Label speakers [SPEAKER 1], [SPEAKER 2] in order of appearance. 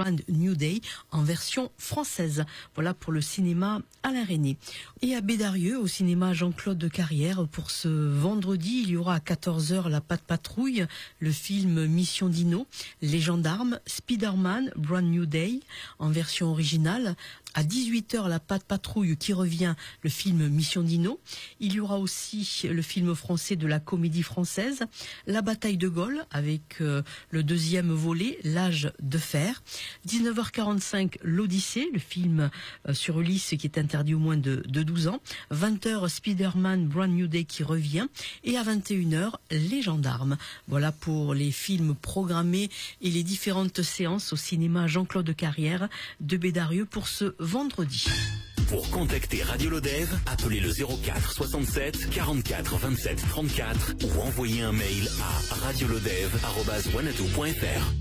[SPEAKER 1] Brand New Day en version française. Voilà pour le cinéma Alain Resnais. Et à Bédarieux, au cinéma Jean-Claude Carrière, pour ce vendredi, il y aura à 14h La Patte Patrouille, le film Mission Dino, Les Gendarmes, Spider-Man, Brand New Day en version originale. À 18h, La Patte Patrouille qui revient, le film Mission Dino. Il y aura aussi le film français de la Comédie Française, La Bataille de Gaulle, avec le deuxième volet, L'Âge de Fer. 19h45, L'Odyssée, le film sur Ulysse qui est interdit aux moins de 12 ans. 20h, Spider-Man Brand New Day qui revient. Et à 21h, Les Gendarmes. Voilà pour les films programmés et les différentes séances au cinéma Jean-Claude Carrière de Bédarieux pour ce vendredi.
[SPEAKER 2] Pour contacter Radio Lodève, appelez le 04 67 44 27 34 ou envoyez un mail à radiolodève@wanadoo.fr.